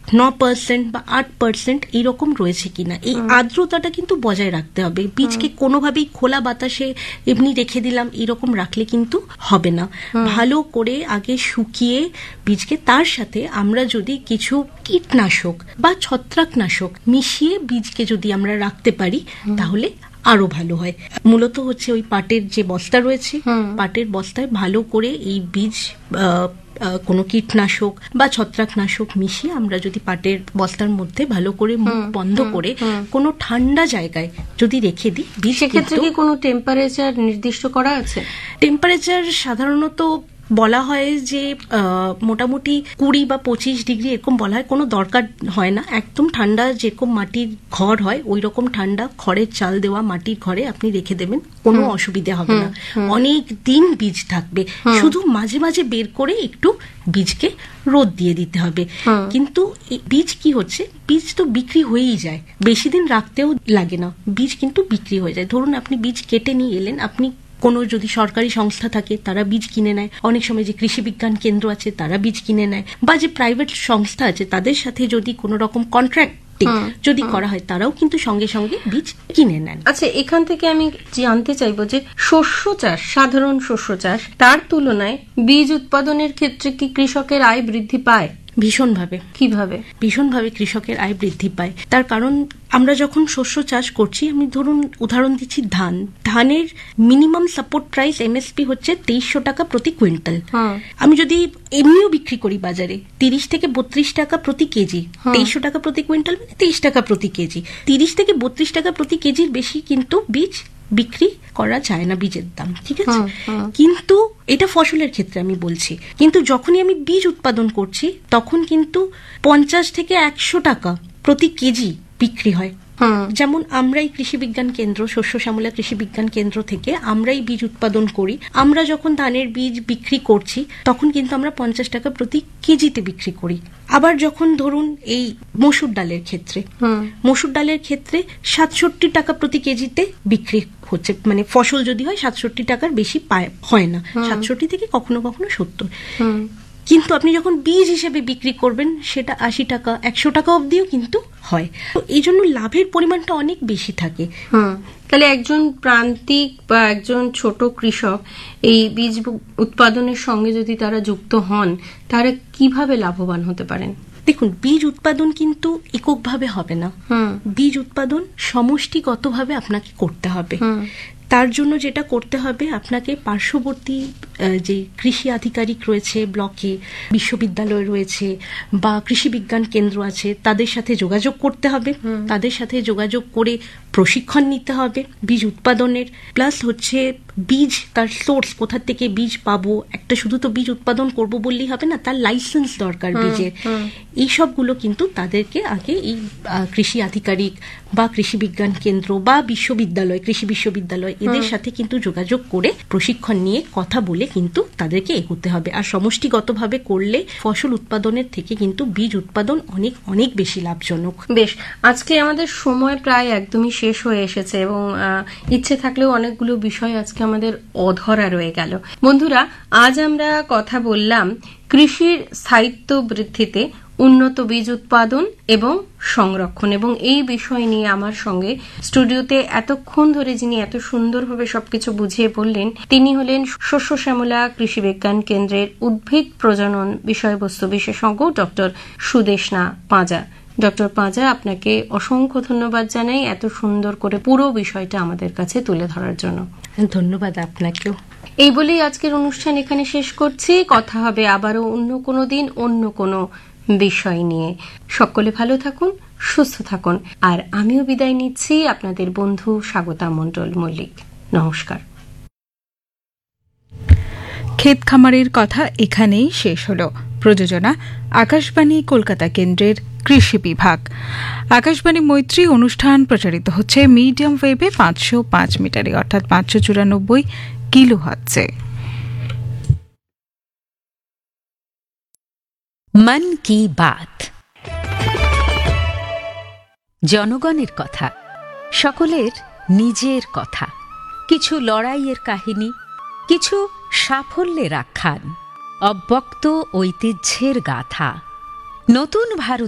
9% বা 8% এইরকম রয়েছে কিনা, এই আর্দ্রতাটা কিন্তু বজায় রাখতে হবে। বীজকে কোনোভাবেই খোলা বাতাসে এমনি রেখে দিলাম এরকম রাখলে কিন্তু হবে না। ভালো করে আগে শুকিয়ে বীজকে, তার সাথে আমরা যদি কিছু কীটনাশক বা ছত্রাকনাশক মিশিয়ে বীজকে যদি আমরা রাখতে পারি তাহলে আরো ভালো হয়। মূলত হচ্ছে ওই পাটের যে বস্তা রয়েছে, পাটের বস্তায় ভালো করে এই বীজ কোনো কীটনাশক বা ছত্রাকনাশক মিশিয়ে আমরা যদি পাটের বস্তার মধ্যে ভালো করে মুখ বন্ধ করে কোনো ঠান্ডা জায়গায় যদি রেখে দিই, বীজ সেক্ষেত্রে কি কোনো টেম্পারেচার নির্দিষ্ট করা আছে? টেম্পারেচার সাধারণত বলা হয় যে মোটামুটি 20 বা 25 ডিগ্রি এরকম বলা হয়, কোনো দরকার হয় না। একদম ঠান্ডা যেরকম মাটির ঘর হয় ওই রকম ঠান্ডা খড়ের চাল দেওয়া মাটির ঘরে আপনি রেখে দেবেন, কোনো অসুবিধা হবে না, অনেক দিন বীজ থাকবে। শুধু মাঝে মাঝে বের করে একটু বীজকে রোদ দিয়ে দিতে হবে। কিন্তু বীজ কি হচ্ছে, বীজ তো বিক্রি হয়েই যায়, বেশি দিন রাখতেও লাগে না, বীজ কিন্তু বিক্রি হয়ে যায়। ধরুন আপনি বীজ কেটে নিয়ে এলেন, আপনি কোনো যদি সরকারি সংস্থা থাকে তারা বীজ কিনে নেয়, অনেক সময় যে কৃষি বিজ্ঞান কেন্দ্র আছে তারা বীজ কিনে নেয়, বা যে প্রাইভেট সংস্থা আছে তাদের সাথে যদি কোনো রকম কন্ট্রাক্ট যদি করা হয় তারাও কিন্তু সঙ্গে সঙ্গে বীজ কিনে নেন। আচ্ছা, এখান থেকে আমি জানতে চাইবো যে শস্য চাষ, সাধারণ শস্য চাষ, তার তুলনায় বীজ উৎপাদনের ক্ষেত্রে কি কৃষকের আয় বৃদ্ধি পায়? ভীষণভাবে। কিভাবে? ভীষণভাবে কৃষকের আয় বৃদ্ধি পায়। তার কারণ আমরা যখন শস্য চাষ করছি, আমি ধরুন উদাহরণ দিচ্ছি ধানের মিনিমাম সাপোর্ট প্রাইস এমএসপি হচ্ছে 2300 টাকা প্রতি কুইন্টাল। আমি যদি এমনিও বিক্রি করি বাজারে 30 থেকে 32 টাকা প্রতি কেজি, 2300 টাকা প্রতি কুইন্টাল মানে 23 টাকা প্রতি কেজি, 30 থেকে 32 টাকা প্রতি কেজির বেশি কিন্তু বীজ বিক্রি করা যায় না, বীজের দাম, ঠিক আছে? কিন্তু এটা ফসলের ক্ষেত্রে আমি বলছি। কিন্তু যখনই আমি বীজ উৎপাদন করছি তখন কিন্তু 50 থেকে 100 টাকা প্রতি কেজি বিক্রি হয়। যেমন আমরাই কৃষি বিজ্ঞান কেন্দ্র, শস্য শ্যামলা কৃষি বিজ্ঞান কেন্দ্র থেকে আমরাই বীজ উৎপাদন করি। আমরা যখন ধানের বীজ বিক্রি করছি তখন কিন্তু আমরা 50 টাকা প্রতি কেজিতে বিক্রি করি। আবার যখন ধরুন এই মসুর ডালের ক্ষেত্রে 67 টাকা প্রতি কেজিতে বিক্রি হচ্ছে, মানে ফসল যদি হয় 67 টাকার বেশি হয় না, 67 থেকে কখনো কখনো 70। কিন্তু আপনি যখন বীজ হিসেবে বিক্রি করবেন সেটা 80 টাকা 100 টাকা অবধিও কিন্তু হয়। তো এই জন্য লাভের পরিমাণটা অনেক বেশি থাকে। তাহলে একজন প্রান্তিক বা একজন ছোট কৃষক এই বীজ উৎপাদনের সঙ্গে যদি তারা যুক্ত হন, তারা কিভাবে লাভবান হতে পারেন? দেখুন, বীজ উৎপাদন কিন্তু এককভাবে হবে না, বীজ উৎপাদন সমষ্টিগতভাবে আপনাকে করতে হবে। তার জন্য যেটা করতে হবে, আপনাকে পার্শ্ববর্তী যে কৃষি আধিকারিক রয়েছে ব্লকে, বিশ্ববিদ্যালয় রয়েছে বা কৃষি বিজ্ঞান কেন্দ্র আছে তাদের সাথে যোগাযোগ করতে হবে। তাদের সাথে যোগাযোগ করে প্রশিক্ষণ নিতে হবে বীজ উৎপাদনের। প্লাস হচ্ছে বীজ, তার সোর্স, কোথা থেকে বীজ পাবো, একটা শুধু তো বীজ উৎপাদন করব বললেই হবে না, তার লাইসেন্স দরকার বীজের। এই সবগুলো কিন্তু তাদেরকে আগে এই কৃষি আধিকারিক বা কৃষি বিজ্ঞান কেন্দ্র বা বিশ্ববিদ্যালয়, কৃষি বিশ্ববিদ্যালয়, এদের সাথে কিন্তু যোগাযোগ করে প্রশিক্ষণ নিয়ে কথা বলে কিন্তু তাদেরকে এগোতে হবে। আর সমষ্টিগতভাবে করলে ফসল উৎপাদনের থেকে কিন্তু বীজ উৎপাদন অনেক অনেক বেশি লাভজনক। বেশ, আজকে আমাদের সময় প্রায় একদমই শেষ হয়ে এসেছে এবং ইচ্ছে থাকলেও অনেকগুলো বিষয় আজকে আমাদের অধরা রয়ে গেল। বন্ধুরা, আজ আমরা কথা বললাম কৃষির স্থায়িত্ব বৃদ্ধিতে উন্নত বীজ উৎপাদন এবং সংরক্ষণ, এবং এই বিষয় নিয়ে আমার সঙ্গে স্টুডিওতে এতক্ষণ ধরে যিনি এত সুন্দরভাবে সবকিছু বুঝিয়ে বললেন তিনি হলেন শস্য শ্যামলা কৃষি বিজ্ঞান কেন্দ্রের উদ্ভিদ প্রজনন বিষয়বস্তু বিশেষজ্ঞ ডক্টর সুদেষ্ণা পাঁজা। ডক্টর পাঁজা, আপনাকে অসংখ্য ধন্যবাদ জানাই এত সুন্দর করে পুরো বিষয়টা আমাদের কাছে তুলে ধরার জন্য। ধন্যবাদ আপনাকেও। এই বলেই আজকের অনুষ্ঠান এখানে শেষ করছি। কথা হবে আবারও অন্য কোনো দিন অন্য কোনো বিষয় নিয়ে। সকলে ভালো থাকুন, সুস্থ থাকুন। আর আমিও বিদায় নিচ্ছি, আপনাদের বন্ধু স্বাগতা মণ্ডল মল্লিক। নমস্কার। ক্ষেত খামারের কথা এখানেই শেষ হলো। প্রযোজনা আকাশবাণী কলকাতা কেন্দ্রের কৃষি বিভাগ। আকাশবাণী মৈত্রী অনুষ্ঠান প্রচারিত হচ্ছে মিডিয়াম ওয়েভে 505 মিটারে, অর্থাৎ 594 কিলোহার্টজে। মন কি বাত, জনগণের কথা, সকলের নিজের কথা, কিছু লড়াইয়ের কাহিনী, কিছু সাফল্যের আখ্যান, অব্যক্ত ঐতিহ্যের গাথা, নতুন ভারত